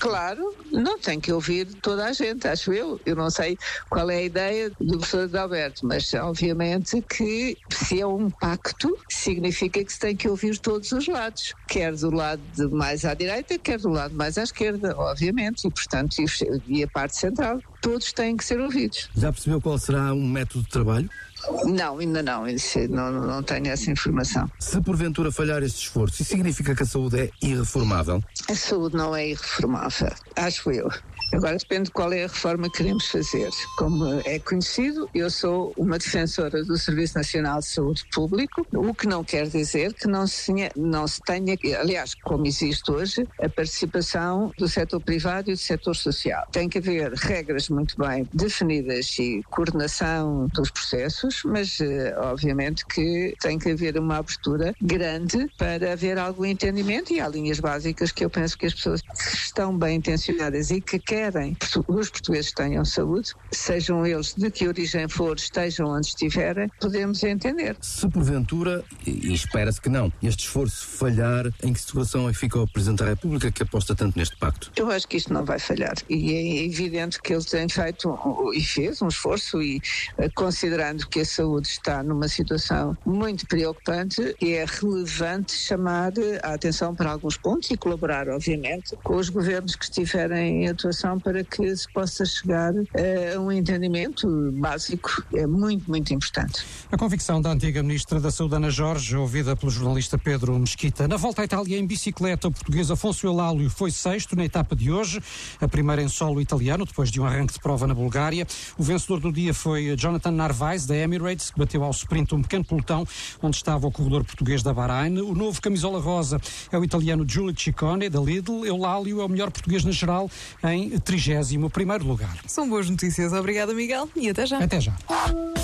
Claro, não tem que ouvir toda a gente, acho eu. Eu não sei qual é a ideia do professor Adalberto, mas obviamente que se é um pacto, significa que se tem que ouvir todos os lados, quer do lado mais à direita, quer do lado mais à esquerda, obviamente, e portanto, e a parte central. Todos têm que ser ouvidos. Já percebeu qual será um método de trabalho? Não, ainda não. Não tenho essa informação. Se porventura falhar este esforço, isso significa que a saúde é irreformável? A saúde não é irreformável, acho eu. Agora depende de qual é a reforma que queremos fazer. Como é conhecido, eu sou uma defensora do Serviço Nacional de Saúde Público, o que não quer dizer que não se tenha, aliás, como existe hoje, a participação do setor privado e do setor social. Tem que haver regras muito bem definidas e coordenação dos processos, mas obviamente que tem que haver uma abertura grande para haver algum entendimento, e há linhas básicas que eu penso que as pessoas que estão bem intencionadas e que querem os portugueses tenham saúde, sejam eles de que origem for, estejam onde estiverem, podemos entender. Se porventura, e espera-se que não, este esforço falhar, em que situação é que fica o Presidente da República, que aposta tanto neste pacto? Eu acho que isto não vai falhar, e é evidente que ele tem feito e fez um esforço, e considerando que a saúde está numa situação muito preocupante, é relevante chamar a atenção para alguns pontos e colaborar, obviamente, com os governos que estiverem em atuação para que se possa chegar a um entendimento básico. É muito, muito importante. A convicção da antiga Ministra da Saúde, Ana Jorge, ouvida pelo jornalista Pedro Mesquita. Na volta à Itália em bicicleta, o português Afonso Eulálio foi sexto na etapa de hoje, a primeira em solo italiano, depois de um arranque de prova na Bulgária. O vencedor do dia foi Jonathan Narvaez, da Emirates, que bateu ao sprint um pequeno pelotão onde estava o corredor português da Bahrein. O novo camisola rosa é o italiano Giulio Ciccone, da Lidl. Eulálio é o melhor português na geral, em 31º lugar. São boas notícias. Obrigada, Miguel, e até já. Até já.